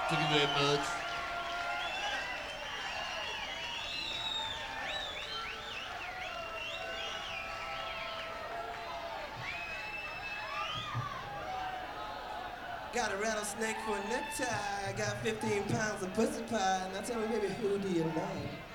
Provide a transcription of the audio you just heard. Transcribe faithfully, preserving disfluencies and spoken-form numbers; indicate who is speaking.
Speaker 1: Thank you very much.
Speaker 2: Got a rattlesnake for a necktie. Got fifteen pounds of pussy pie. Now tell me, baby, who do you love?